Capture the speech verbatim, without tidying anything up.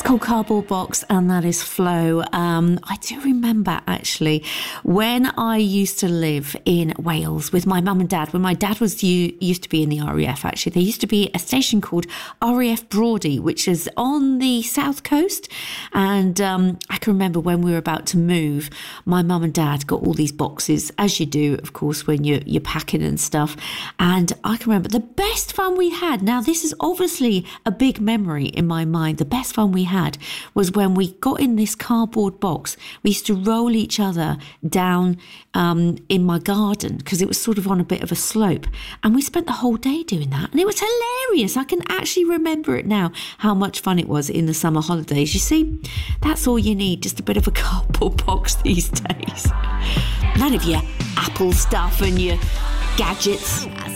called Cardboard Box, and that is Flow. Um, I do remember, actually, when I used to live in Wales with my mum and dad, when my dad was u- used to be in the R A F, actually, there used to be a station called R A F Brawdy, which is on the south coast. And um, I can remember when we were about to move, my mum and dad got all these boxes, as you do, of course, when you're, you're packing and stuff. And I can remember the best fun we had. Now, this is obviously a big memory in my mind. The best fun we had was when we got in this cardboard box. We used to roll each other down um, in my garden because it was sort of on a bit of a slope. And we spent the whole day doing that. And it was hilarious. I can actually remember it now, how much fun it was in the summer holidays. You see, that's all you need, just a bit of a cardboard box these days. None of your Apple stuff and your gadgets.